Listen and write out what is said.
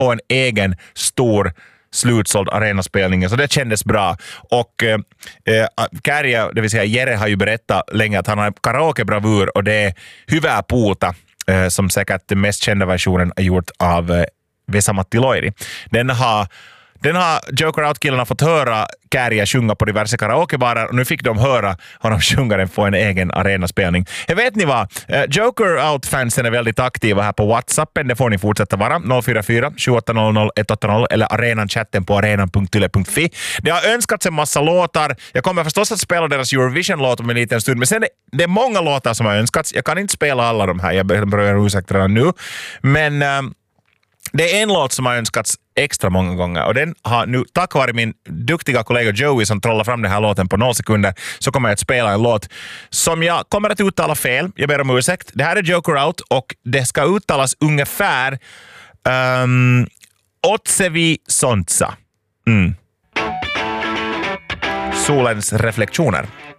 få en egen stor slutsåld arenaspelningen, så det kändes bra. Och Kärja, det vill säga Jere, har ju berättat länge att han har karaokebravur, och det är Hyvää puuta, som säkert den mest kända versionen är gjort av Vesa-Matti Loiri. Den har Joker Out-killarna fått höra Kärja sjunga på diverse karaokebarer, och nu fick de höra honom sjunga den på en egen arenaspelning. Vet ni vad? Joker Out-fansen är väldigt aktiva här på WhatsAppen. Det får ni fortsätta vara. 044 2800 180 eller arenanchatten på arenan.yle.fi. Det har önskats en massa låtar. Jag kommer förstås att spela deras Eurovision-låt om en liten stund, men sen det är många låtar som har önskats. Jag kan inte spela alla de här. Jag börjar ursäkta redan nu. Men det är en låt som har önskats extra många gånger, och den har nu, tack vare min duktiga kollega Joey som trollar fram den här låten på 0 sekunder, så kommer jag att spela en låt som jag kommer att uttala fel. Jag ber om ursäkt. Det här är Joker Out, och det ska uttalas ungefär Otsevi Sontsa. Solens reflektioner.